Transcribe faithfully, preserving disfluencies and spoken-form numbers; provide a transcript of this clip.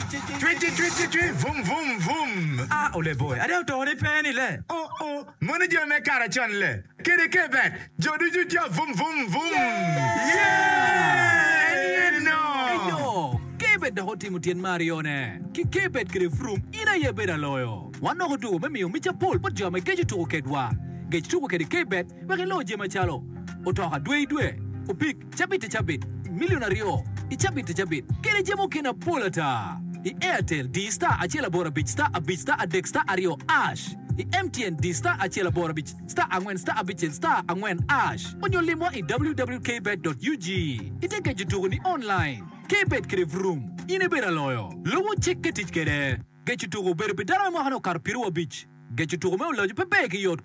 twenty twenty-three vum vum vum. Ah, ole boy. Ada to ne penny le. Oh oh. Money je me kara chan le. Kede kebet. Jodi juja vum vum vum. Yeah. No. Yo. Kebet da hoti mutien Mario ne. Ki kebet kre frum ina ye beda loyo. Wano hodu me mi mi cha pol pot jama keju to kedwa. Keju to kede kebet wa ke lo je ma chalo. Oto ha dwe dwe. O big chabit chabit. Millionario. I chabit chabit. Kede jemo kena polata. I Airtel D-Star achela bora beach star a beach star a deck star ario ash. I M T N D-Star achela bora beach star angwen star a beach star angwen ash. Onyo limo i w w w dot k bet dot u g. Ite keju ni online. K-Bet kere vroom. Ine bera loyo. Lowo check ketich kere. Keju tugo bere bedara mo hano kar pirua beach. Keju tugo me ulo ju pepe ki yot